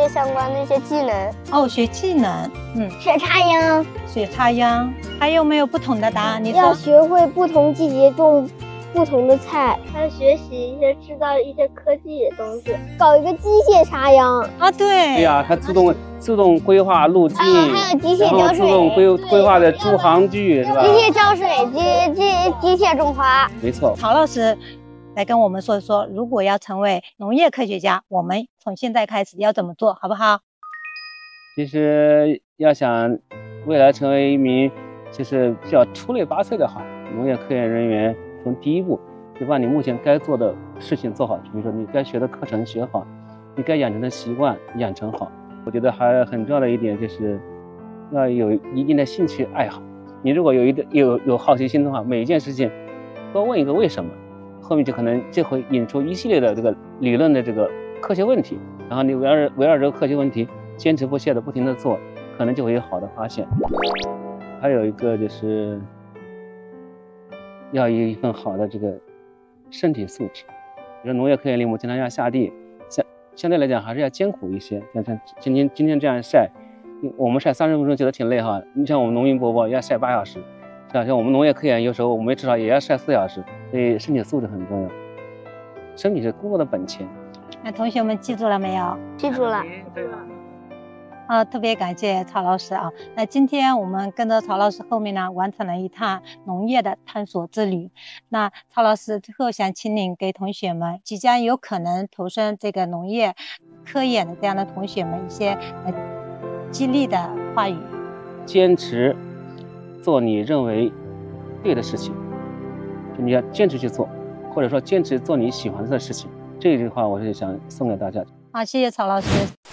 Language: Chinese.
相关的一些技能。 哦，学技能， 学插秧。 学插秧，还有没有不同的答案？你说要学会不同季节种不同的菜，还要学习一些制造一些科技的东西，搞一个机械插秧啊，对。 对呀，它自动规划路径， 还有机械浇水， 然后自动规划的诸行距，是吧？ 机械浇水，机械种花。 没错。 曹老师来跟我们说一说，如果要成为农业科学家，我们从现在开始要怎么做，好不好？ 其实要想未来成为一名就是比较出类拔萃的话，农业科研人员从第一步就把你目前该做的事情做好，比如说你该学的课程学好，你该养成的习惯养成好。我觉得还很重要的一点就是要有一定的兴趣爱好。你如果有好奇心的话，每一件事情多问一个为什么，后面就会引出一系列的这个理论的这个科学问题，然后你围绕这个科学问题坚持不懈的不停的做，可能就会有好的发现。还有一个就是要有一份好的这个身体素质。比如农业科研林，我经常要下地，相对来讲还是要艰苦一些。像今天这样晒，我们晒30分钟觉得挺累哈。你像我们农民伯伯要晒8小时，像我们农业科研有时候我们至少也要晒4小时，所以身体素质很重要。身体是工作的本钱。 那同学们记住了没有？ 记住了。 特别感谢曹老师啊！那今天我们跟着曹老师后面呢，完成了一趟农业的探索之旅。那曹老师最后想请您给同学们即将有可能投身这个农业科研的这样的同学们一些激励的话语。 坚持做你认为对的事情，就你要坚持去做，或者说坚持做你喜欢的事情。这句话我是想送给大家。 好，谢谢曹老师。